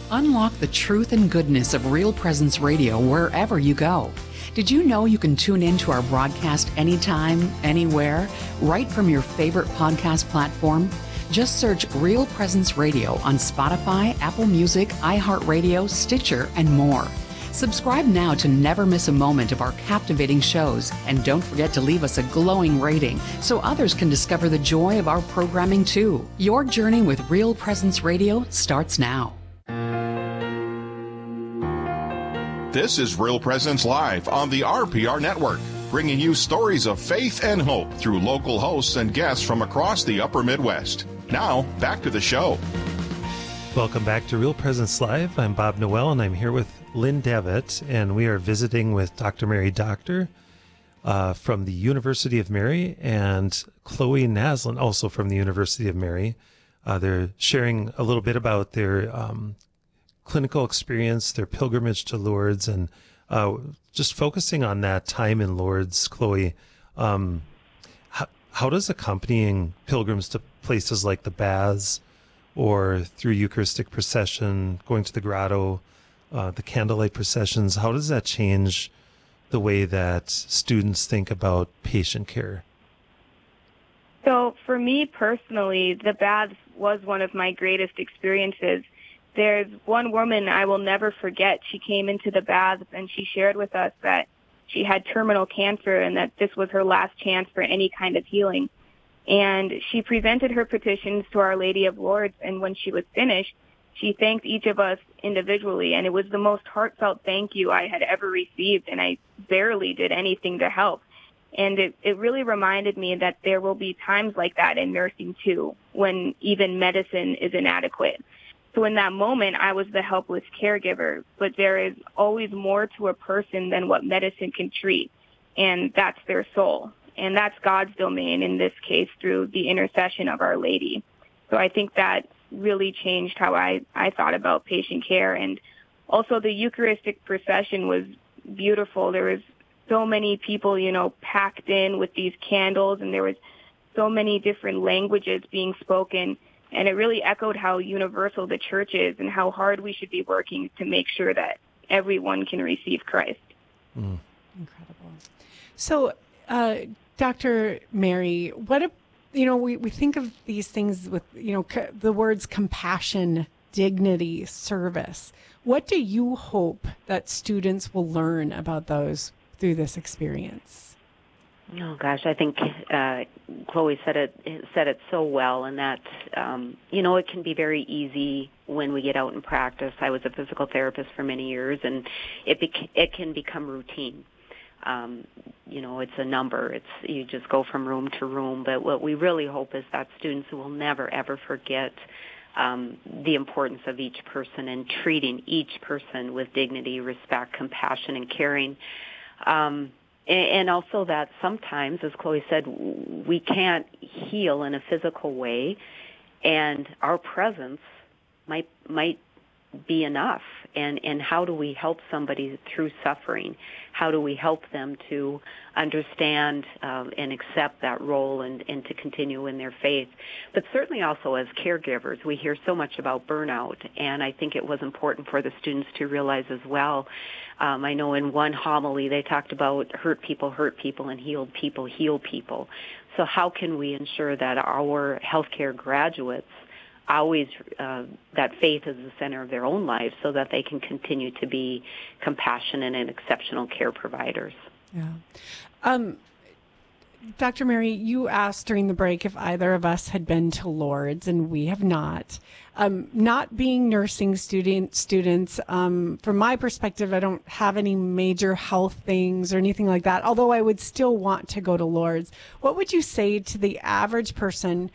Unlock the truth and goodness of Real Presence Radio wherever you go. Did you know you can tune in to our broadcast anytime, anywhere, right from your favorite podcast platform? Just search Real Presence Radio on Spotify, Apple Music, iHeartRadio, Stitcher, and more. Subscribe now to never miss a moment of our captivating shows, and don't forget to leave us a glowing rating so others can discover the joy of our programming too. Your journey with Real Presence Radio starts now. This is Real Presence Live on the RPR Network, bringing you stories of faith and hope through local hosts and guests from across the upper Midwest. Now, back to the show. Welcome back to Real Presence Live. I'm Bob Noel, and I'm here with Lynn Devitt, and we are visiting with Dr. Mary Doctor from the University of Mary, and Chloe Naslund, also from the University of Mary. They're sharing a little bit about their clinical experience, their pilgrimage to Lourdes, and just focusing on that time in Lourdes. Chloe, how does accompanying pilgrims to places like the baths or through Eucharistic procession, going to the grotto, the candlelight processions, how does that change the way that students think about patient care? So for me personally, the baths was one of my greatest experiences. There's one woman I will never forget. She came into the baths and she shared with us that she had terminal cancer and that this was her last chance for any kind of healing. And she presented her petitions to Our Lady of Lourdes, and when she was finished, she thanked each of us individually, and it was the most heartfelt thank you I had ever received, and I barely did anything to help. And it really reminded me that there will be times like that in nursing too, when even medicine is inadequate. So in that moment, I was the helpless caregiver, but there is always more to a person than what medicine can treat, and that's their soul. And that's God's domain in this case through the intercession of Our Lady. So I think that really changed how I thought about patient care. And also the Eucharistic procession was beautiful. There was so many people, packed in with these candles, and there was so many different languages being spoken. And it really echoed how universal the church is and how hard we should be working to make sure that everyone can receive Christ. Mm. Incredible. So, Dr. Mary, we think of these things with, the words compassion, dignity, service. What do you hope that students will learn about those through this experience? Oh gosh, I think Chloe said it so well, and that it can be very easy when we get out in practice. I was a physical therapist for many years, and it can become routine. It's a number. You just go from room to room. But what we really hope is that students will never ever forget the importance of each person and treating each person with dignity, respect, compassion, and caring. And also that sometimes, as Chloe said, we can't heal in a physical way, and our presence might be enough. And how do we help somebody through suffering? How do we help them to understand and accept that role and to continue in their faith? But certainly also as caregivers, we hear so much about burnout, and I think it was important for the students to realize as well. I know in one homily they talked about hurt people, and healed people, heal people. So how can we ensure that our healthcare graduates always that faith is the center of their own lives so that they can continue to be compassionate and exceptional care providers? Yeah. Dr. Mary, you asked during the break if either of us had been to Lourdes, and we have not. Not being nursing students, from my perspective, I don't have any major health things or anything like that, although I would still want to go to Lourdes. What would you say to the average person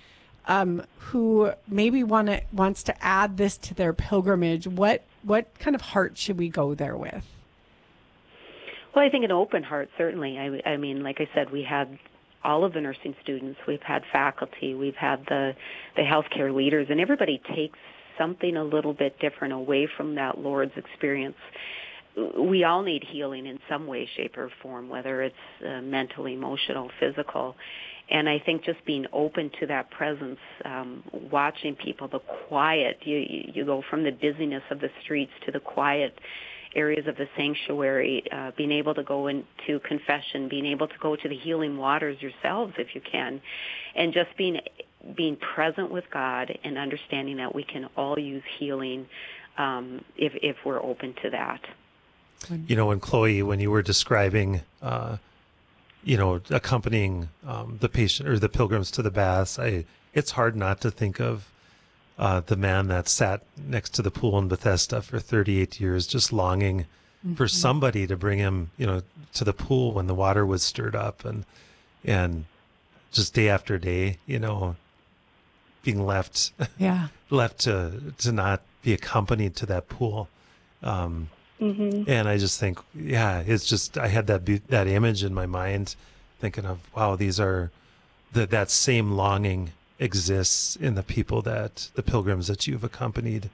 who maybe wants to add this to their pilgrimage? What kind of heart should we go there with? Well, I think an open heart, certainly. I mean, like I said, we had all of the nursing students, we've had faculty, we've had the healthcare leaders, and everybody takes something a little bit different away from that Lourdes experience. we all need healing in some way, shape, or form, whether it's mental, emotional, physical. And I think just being open to that presence, watching people, the quiet, you go from the busyness of the streets to the quiet areas of the sanctuary, being able to go into confession, being able to go to the healing waters yourselves if you can, and just being present with God and understanding that we can all use healing if we're open to that. You know, when Chloe, when you were describing, accompanying the patient or the pilgrims to the baths, it's hard not to think of the man that sat next to the pool in Bethesda for 38 years, just longing for somebody to bring him, to the pool when the water was stirred up, and just day after day, being left to not be accompanied to that pool. And I just think, it's just, I had that image in my mind, thinking of, wow, these are that same longing exists in the people the pilgrims that you've accompanied,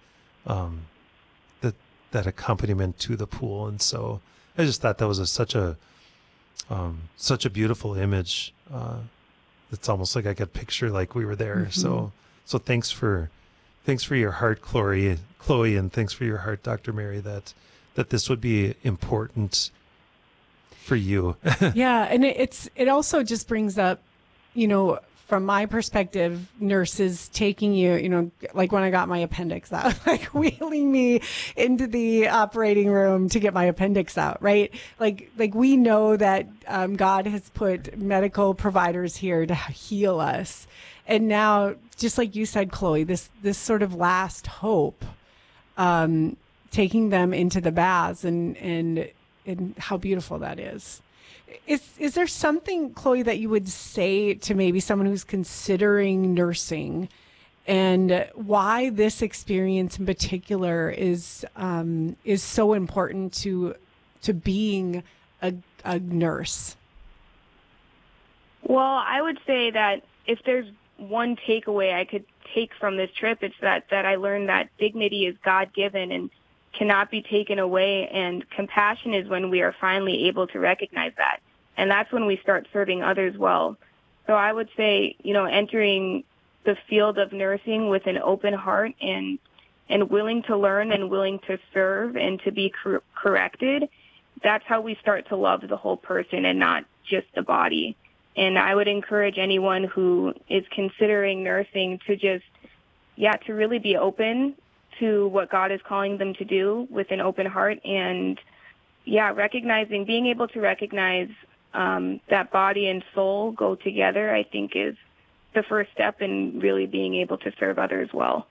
that accompaniment to the pool. And so I just thought that was such a beautiful image. It's almost like I could picture like we were there. So thanks for your heart, Chloe, and thanks for your heart, Dr. Mary, that this would be important for you. Yeah. And it also just brings up, from my perspective, nurses taking you, like when I got my appendix out, like wheeling me into the operating room to get my appendix out, right? Like we know that God has put medical providers here to heal us. And now, just like you said, Chloe, this sort of last hope, taking them into the baths and how beautiful that is. Is there something, Chloe, that you would say to maybe someone who's considering nursing, and why this experience in particular is so important to being a nurse? Well, I would say that if there's one takeaway I could take from this trip, it's that I learned that dignity is God-given and cannot be taken away, and compassion is when we are finally able to recognize that. And that's when we start serving others well. So I would say, entering the field of nursing with an open heart and willing to learn and willing to serve and to be corrected, that's how we start to love the whole person and not just the body. And I would encourage anyone who is considering nursing to just, to really be open to what God is calling them to do with an open heart, and being able to recognize that body and soul go together, I think, is the first step in really being able to serve others well.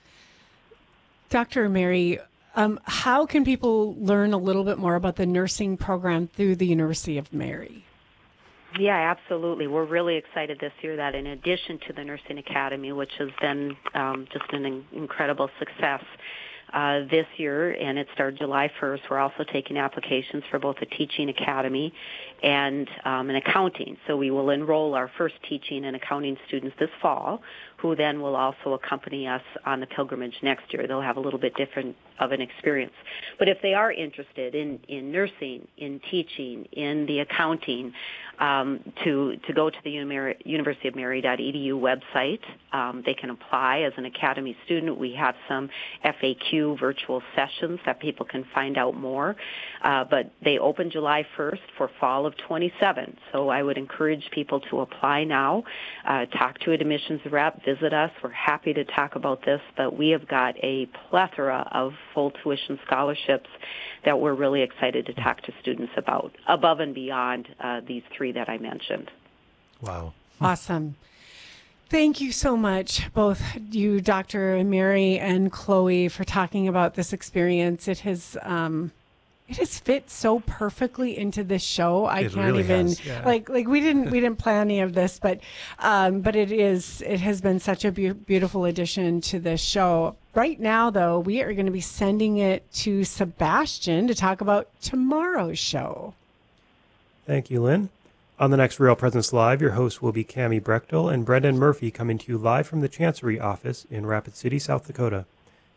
Dr. Mary, how can people learn a little bit more about the nursing program through the University of Mary? Yeah, absolutely. We're really excited this year that in addition to the Nursing Academy, which has been just an incredible success this year, and it started July 1st, we're also taking applications for both a teaching academy and an accounting. So we will enroll our first teaching and accounting students this fall, who then will also accompany us on the pilgrimage next year. They'll have a little bit different of an experience. But if they are interested in nursing, in teaching, in the accounting, to go to the University of Mary.edu website. They can apply as an academy student. We have some FAQ virtual sessions that people can find out more. But they open July 1st for fall of 27. So I would encourage people to apply now, talk to an admissions rep, visit us. We're happy to talk about this, but we have got a plethora of full tuition scholarships that we're really excited to talk to students about, above and beyond these three that I mentioned. Wow. Awesome. Thank you so much, both you, Dr. Mary and Chloe, for talking about this experience. It has fit so perfectly into this show. I can't really even like we didn't plan any of this, but it has been such a beautiful addition to this show. Right now, though, we are going to be sending it to Sebastian to talk about tomorrow's show. Thank you, Lynn. On the next Real Presence Live, your hosts will be Cammie Brechtel and Brendan Murphy, coming to you live from the Chancery office in Rapid City, South Dakota.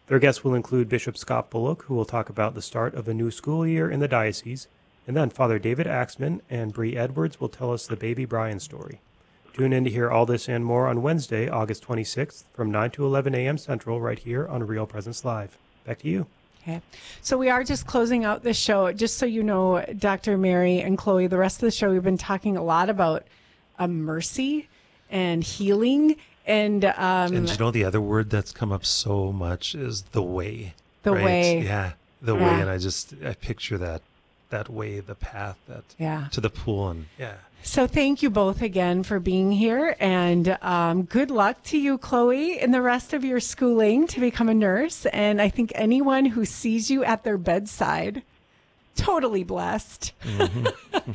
Their guests will include Bishop Scott Bullock, who will talk about the start of a new school year in the diocese, and then Father David Axman and Bree Edwards will tell us the baby Brian story. Tune in to hear all this and more on Wednesday, August 26th from 9 to 11 a.m. Central right here on Real Presence Live. Back to you. Okay. So we are just closing out this show. Just so you know, Dr. Mary and Chloe, the rest of the show, we've been talking a lot about mercy and healing. And you know, the other word that's come up so much is the way. The right? way. Yeah, the way. And I picture that way, the path to the pool. And So thank you both again for being here, and good luck to you, Chloe, in the rest of your schooling to become a nurse. And I think anyone who sees you at their bedside, totally blessed. Mm-hmm.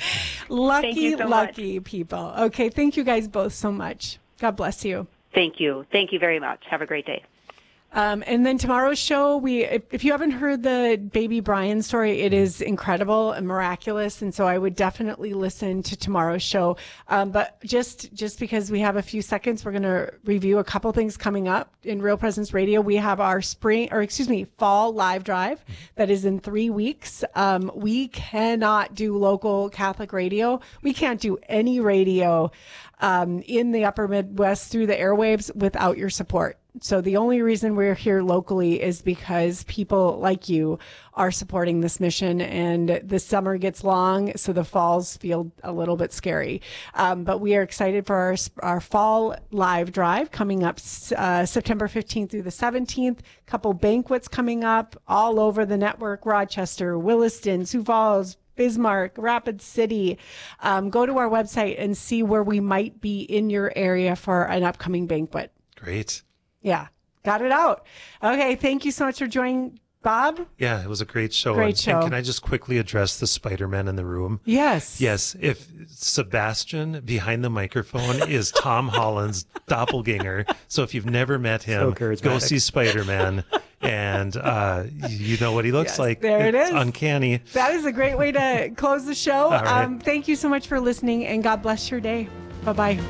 lucky people. Okay, thank you guys both so much. God bless you. Thank you. Thank you very much. Have a great day. And then tomorrow's show, if you haven't heard the baby Brian story, it is incredible and miraculous. And so I would definitely listen to tomorrow's show. But just because we have a few seconds, we're going to review a couple things coming up in Real Presence Radio. We have our fall live drive that is in 3 weeks. We cannot do local Catholic radio. We can't do any radio in the upper Midwest through the airwaves without your support. So the only reason we're here locally is because people like you are supporting this mission, and the summer gets long, so the falls feel a little bit scary. But we are excited for our fall live drive coming up September 15th through the 17th. Couple banquets coming up all over the network: Rochester, Williston, Sioux Falls, Bismarck, Rapid City. Go to our website and see where we might be in your area for an upcoming banquet. Great. Yeah, got it out. Okay, thank you so much for joining, Bob. Yeah, it was a great show. Great show. And can I just quickly address the Spider-Man in the room? Yes. Yes, if Sebastian behind the microphone is Tom Holland's doppelganger. So if you've never met him, go see Spider-Man. And you know what he looks like. There it is. Uncanny. That is a great way to close the show. All right. Thank you so much for listening, and God bless your day. Bye-bye.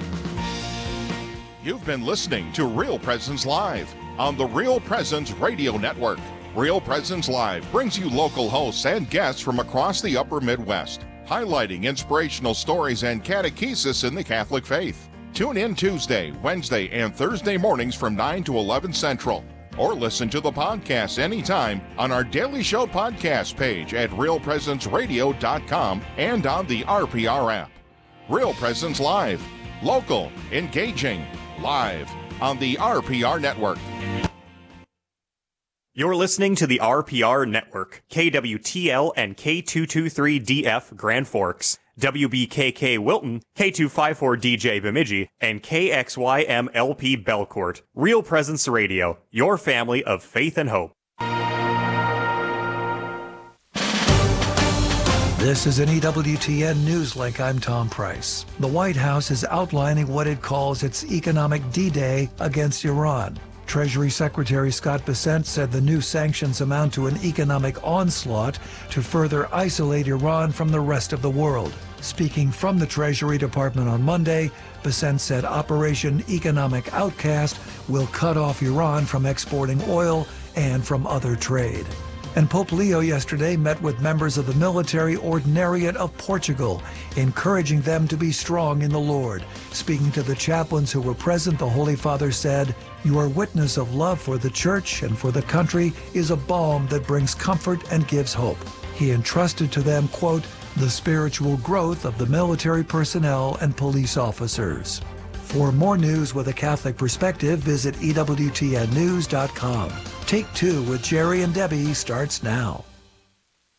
You've been listening to Real Presence Live on the Real Presence Radio Network. Real Presence Live brings you local hosts and guests from across the upper Midwest, highlighting inspirational stories and catechesis in the Catholic faith. Tune in Tuesday, Wednesday, and Thursday mornings from 9 to 11 Central. Or listen to the podcast anytime on our Daily Show podcast page at realpresenceradio.com and on the RPR app. Real Presence Live. Local, engaging, live on the RPR Network. You're listening to the RPR Network, KWTL and K223DF Grand Forks, WBKK Wilton, K254DJ Bemidji, and KXYMLP Belcourt. Real Presence Radio, your family of faith and hope. This is an EWTN Newslink. I'm Tom Price. The White House is outlining what it calls its economic D-Day against Iran. Treasury Secretary Scott Bessent said the new sanctions amount to an economic onslaught to further isolate Iran from the rest of the world. Speaking from the Treasury Department on Monday, Bessent said Operation Economic Outcast will cut off Iran from exporting oil and from other trade. And Pope Leo yesterday met with members of the military ordinariate of Portugal, encouraging them to be strong in the Lord. Speaking to the chaplains who were present, the Holy Father said, "Your witness of love for the Church and for the country is a balm that brings comfort and gives hope." He entrusted to them, quote, "the spiritual growth of the military personnel and police officers." For more news with a Catholic perspective, visit EWTNnews.com. Take Two with Jerry and Debbie starts now.